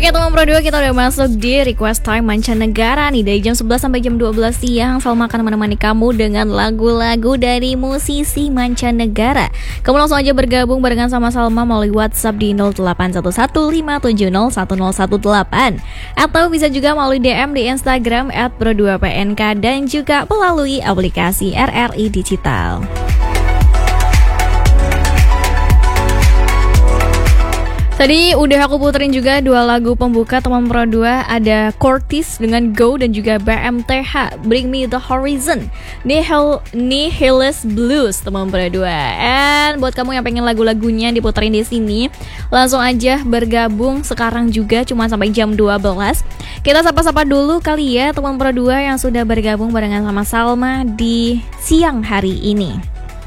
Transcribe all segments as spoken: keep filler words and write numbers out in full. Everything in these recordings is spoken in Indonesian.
Oke teman Pro dua, kita udah masuk di request time mancanegara nih. Dari jam sebelas sampai jam dua belas siang Salma akan menemani kamu dengan lagu-lagu dari musisi mancanegara. Kamu langsung aja bergabung barengan sama Salma melalui WhatsApp di nol delapan satu satu lima tujuh nol satu nol satu delapan, atau bisa juga melalui D M di Instagram at pro dua p n k dan juga melalui aplikasi R R I Digital. Tadi udah aku puterin juga dua lagu pembuka teman Pro dua. Ada Cortis dengan Go dan juga B M T H Bring Me The Horizon, Nihil Nihilist Blues teman Pro dua. And buat kamu yang pengen lagu-lagunya diputerin di sini, langsung aja bergabung sekarang juga, cuma sampai jam dua belas. Kita sapa-sapa dulu kali ya teman Pro dua yang sudah bergabung barengan sama Salma di siang hari ini.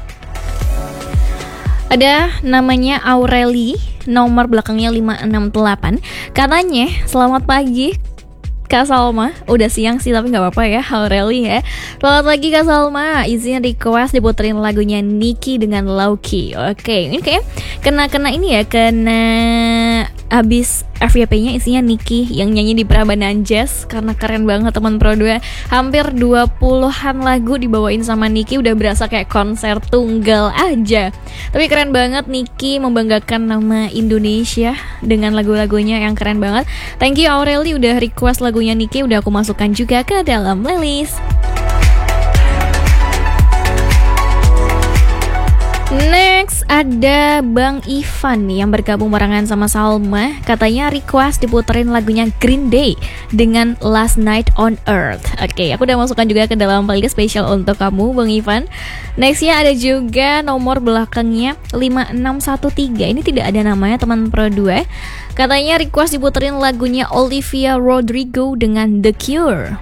Ada namanya Aureli, nomor belakangnya lima enam delapan. Katanya, selamat pagi Kak Salma. Udah siang sih tapi gak apa-apa ya Aureli ya. Selamat pagi Kak Salma, izin request diputerin lagunya Niki dengan Lauki. Oke, ini kayak kena-kena ini ya, kena habis F Y P-nya isinya Niki yang nyanyi di Prambanan Jazz. Karena keren banget teman Pro dua. Hampir dua puluhan lagu dibawain sama Niki, udah berasa kayak konser tunggal aja. Tapi keren banget, Niki membanggakan nama Indonesia dengan lagu-lagunya yang keren banget. Thank you Aureli udah request lagunya Niki, udah aku masukkan juga ke dalam playlist. Next ada Bang Ivan nih yang bergabung barengan sama Salma. Katanya request diputerin lagunya Green Day dengan Last Night on Earth. Oke, aku udah masukkan juga ke dalam playlist spesial untuk kamu Bang Ivan. Nextnya ada juga nomor belakangnya lima enam satu tiga. Ini tidak ada namanya teman Pro dua. Katanya request diputerin lagunya Olivia Rodrigo dengan The Cure.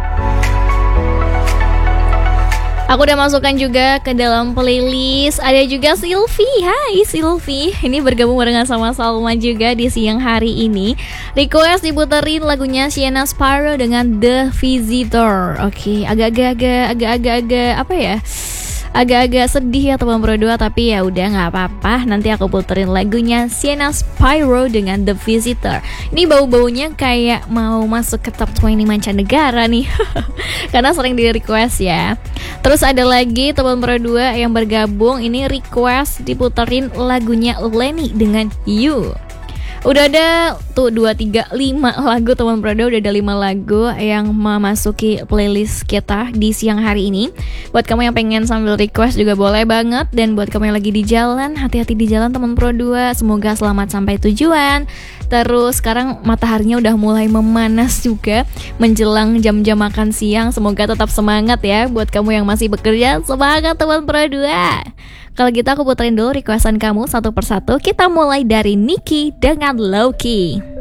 Aku udah masukkan juga ke dalam playlist. Ada juga Sylvie. Hai Sylvie, ini bergabung barengan sama Salma juga di siang hari ini. Request diputerin lagunya Sienna Sparrow dengan The Visitor. Oke, agak-agak agak-agak apa ya, agak-agak sedih ya teman Pro dua, tapi ya udah nggak apa-apa. Nanti aku puterin lagunya Sienna Sparrow dengan The Visitor. Ini bau-baunya kayak mau masuk ke top dua puluh mancanegara nih, karena sering di request ya. Terus ada lagi teman Pro dua yang bergabung, ini request diputerin lagunya Lenny dengan You. Udah ada tuh dua, tiga, lima lagu teman Pro dua. Udah ada lima lagu yang memasuki playlist kita di siang hari ini. Buat kamu yang pengen sambil request juga boleh banget. Dan buat kamu yang lagi di jalan, hati-hati di jalan teman Pro dua. Semoga selamat sampai tujuan. Terus sekarang mataharinya udah mulai memanas juga, menjelang jam-jam makan siang. Semoga tetap semangat ya. Buat kamu yang masih bekerja, semangat teman Pro dua. Kalau gitu aku puterin dulu requestan kamu satu persatu. Kita mulai dari Niki dengan Loki.